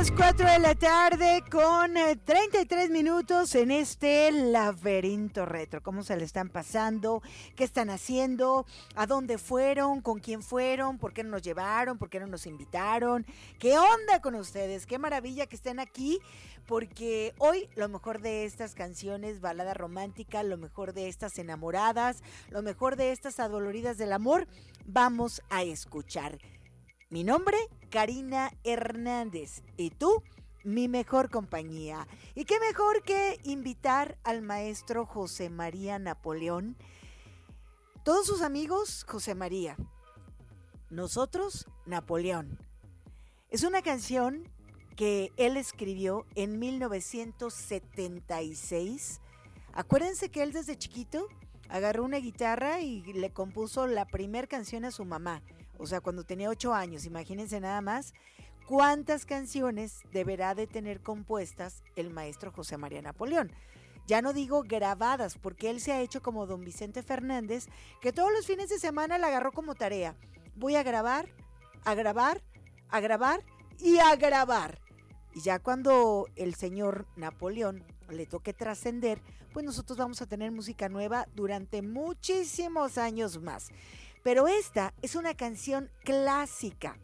las 4 de la tarde con 33 minutos en este laberinto retro. ¿Cómo se le están pasando? ¿Qué están haciendo? ¿A dónde fueron? ¿Con quién fueron? ¿Por qué no nos llevaron? ¿Por qué no nos invitaron? ¿Qué onda con ustedes? Qué maravilla que estén aquí, porque hoy lo mejor de estas canciones, balada romántica, lo mejor de estas enamoradas, lo mejor de estas adoloridas del amor, vamos a escuchar. Mi nombre, Karina Hernández, y tú, mi mejor compañía. Y qué mejor que invitar al maestro José María Napoleón. Todos sus amigos, José María. Nosotros, Napoleón. Es una canción que él escribió en 1976. Acuérdense que él desde chiquito agarró una guitarra y le compuso la primer canción a su mamá. O sea, cuando tenía 8 años, imagínense nada más cuántas canciones deberá de tener compuestas el maestro José María Napoleón. Ya no digo grabadas, porque él se ha hecho como don Vicente Fernández, que todos los fines de semana la agarró como tarea. Voy a grabar, a grabar, a grabar y a grabar. Y ya cuando el señor Napoleón le toque trascender, pues nosotros vamos a tener música nueva durante muchísimos años más. Pero esta es una canción clásica.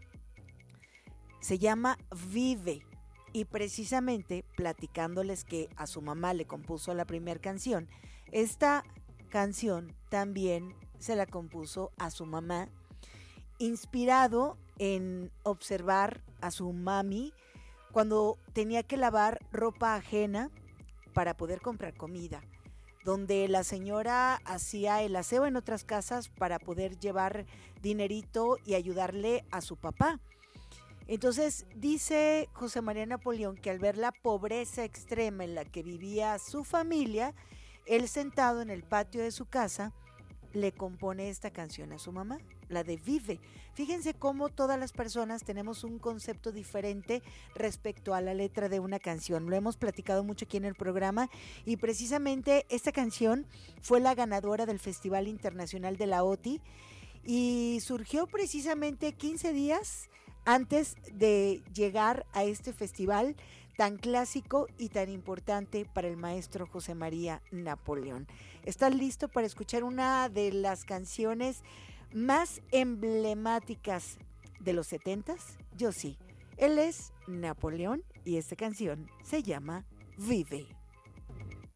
Se llama Vive. Y precisamente platicándoles que a su mamá le compuso la primera canción, esta canción también se la compuso a su mamá, inspirado en observar a su mami cuando tenía que lavar ropa ajena para poder comprar comida, donde la señora hacía el aseo en otras casas para poder llevar dinerito y ayudarle a su papá. Entonces dice José María Napoleón que al ver la pobreza extrema en la que vivía su familia, él sentado en el patio de su casa le compone esta canción a su mamá, la de Vive. Fíjense cómo todas las personas tenemos un concepto diferente respecto a la letra de una canción. Lo hemos platicado mucho aquí en el programa y precisamente esta canción fue la ganadora del Festival Internacional de la OTI y surgió precisamente 15 días antes de llegar a este festival tan clásico y tan importante para el maestro José María Napoleón. ¿Estás listo para escuchar una de las canciones más emblemáticas de los 70s? Yo sí. Él es Napoleón y esta canción se llama Vive.